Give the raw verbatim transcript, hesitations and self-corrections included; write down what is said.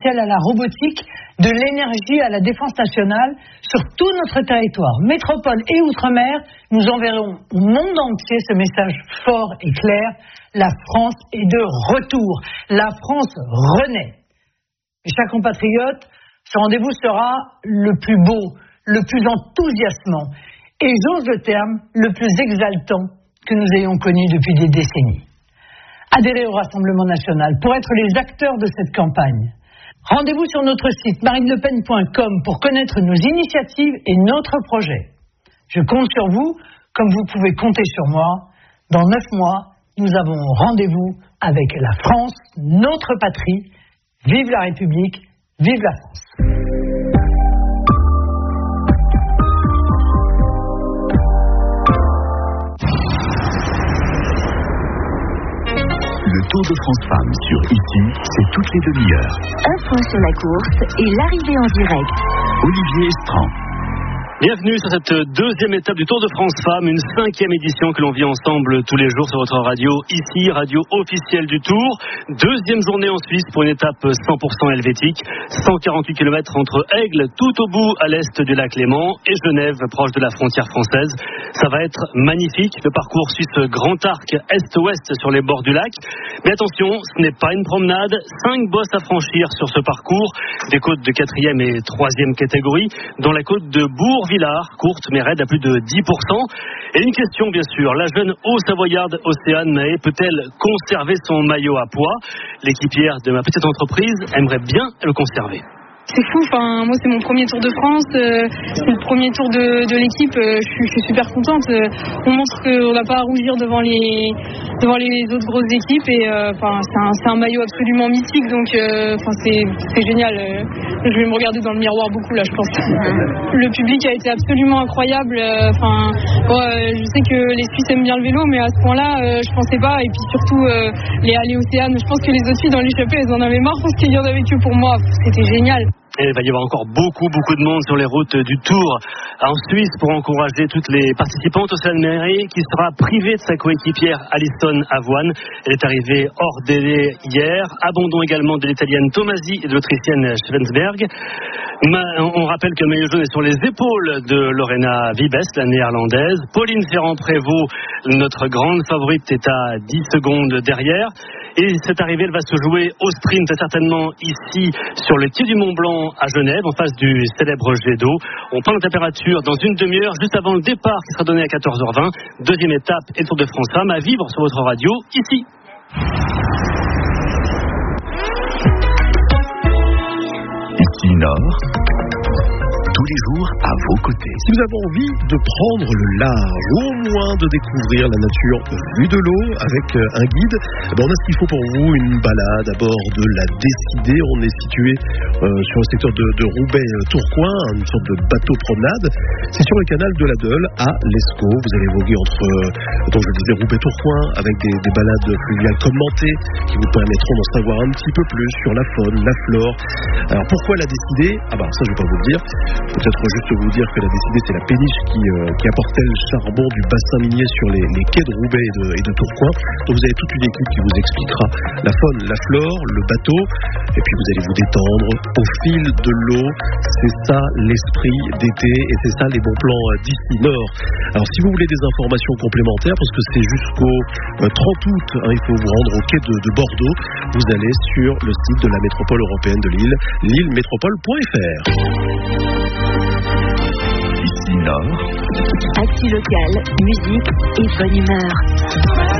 logiciel à la robotique, de l'énergie à la défense nationale sur tout notre territoire, métropole et outre-mer. Nous enverrons au monde entier ce message fort et clair. La France est de retour. La France renaît. Mes chers compatriotes, ce rendez-vous sera le plus beau, le plus enthousiasmant et, j'ose le terme, le plus exaltant que nous ayons connu depuis des décennies. Adhérez au Rassemblement national pour être les acteurs de cette campagne. Rendez-vous sur notre site marine le pen point com pour connaître nos initiatives et notre projet. Je compte sur vous, comme vous pouvez compter sur moi. Dans neuf mois, nous avons rendez-vous avec la France, notre patrie. Vive la République, vive la France. Le Tour de France Femmes sur Ici, c'est toutes les demi-heures. Info sur la course et l'arrivée en direct. Olivier Estran. Bienvenue sur cette deuxième étape du Tour de France Femmes, une cinquième édition que l'on vit ensemble tous les jours sur votre radio, ici, radio officielle du Tour. Deuxième journée en Suisse pour une étape cent pour cent helvétique, cent quarante-huit kilomètres entre Aigle, tout au bout à l'est du lac Léman, et Genève, proche de la frontière française. Ça va être magnifique, le parcours suisse grand arc est-ouest sur les bords du lac. Mais attention, ce n'est pas une promenade, cinq bosses à franchir sur ce parcours, des côtes de quatrième et troisième catégorie, dont la côte de Bourg Villars, courte mais raide à plus de dix pour cent. Et une question bien sûr, la jeune haut-savoyarde Océane Mahé peut-elle conserver son maillot à pois? L'équipière de ma petite entreprise aimerait bien le conserver. C'est fou, enfin, moi c'est mon premier Tour de France, euh, c'est le premier tour de, de l'équipe, euh, je, suis, je suis super contente. Euh, on montre qu'on n'a pas à rougir devant les, devant les autres grosses équipes et euh, c'est, un, c'est un maillot absolument mythique, donc euh, c'est, c'est génial. Euh, je vais me regarder dans le miroir beaucoup là, je pense. Le public a été absolument incroyable. Enfin, euh, bon, euh, je sais que les Suisses aiment bien le vélo, mais à ce point-là, euh, je pensais pas. Et puis surtout, euh, les allées Océane, je pense que les autres filles dans l'échappée, elles en avaient marre parce qu'il y en avait que pour moi. C'était génial. Et il va y avoir encore beaucoup, beaucoup de monde sur les routes du Tour en Suisse pour encourager toutes les participantes. Océane Mahé qui sera privée de sa coéquipière Alison Avoine. Elle est arrivée hors délai hier. Abandon également de l'Italienne Tomasi et de l'Autrichienne Schwensberg. On rappelle que le maillot jaune est sur les épaules de Lorena Wiebes, la néerlandaise. Pauline Ferrand-Prévot, notre grande favorite, est à dix secondes derrière. Et cette arrivée, elle va se jouer au sprint, certainement ici, sur le quai du Mont-Blanc à Genève, en face du célèbre jet d'eau. On prend la température dans une demi-heure, juste avant le départ qui sera donné à quatorze heures vingt. Deuxième étape et Tour de France Femmes à vivre sur votre radio, ici. Ici Nord. Tous les jours à vos côtés. Si vous avez envie de prendre le large, ou au moins de découvrir la nature vue de l'eau avec un guide, ben on a ce qu'il faut pour vous, une balade à bord de la Décidée. On est situé euh, sur le secteur de, de Roubaix-Tourcoing, une sorte de bateau-promenade. C'est sur le canal de la Deule à l'Escaut. Vous allez voguer entre, euh, donc je disais, Roubaix-Tourcoing, avec des, des balades fluviales commentées qui vous permettront d'en savoir un petit peu plus sur la faune, la flore. Alors pourquoi la Décidée? Ah bah ça je vais pas vous le dire. Peut-être juste vous dire que la Décidée, c'est la péniche qui, euh, qui apportait le charbon du bassin minier sur les, les quais de Roubaix et de, et de Tourcoing. Donc vous avez toute une équipe qui vous expliquera la faune, la flore, le bateau, et puis vous allez vous détendre au fil de l'eau. C'est ça l'esprit d'été et c'est ça les bons plans d'ici Nord. Alors si vous voulez des informations complémentaires, parce que c'est jusqu'au euh, trente août, hein, il faut vous rendre au quai de, de Bordeaux, vous allez sur le site de la métropole européenne de Lille, lille métropole point f r. Ici Nord. Actu local, musique et bonne humeur.